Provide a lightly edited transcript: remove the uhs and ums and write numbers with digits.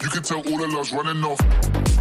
You can tell all the love's running off.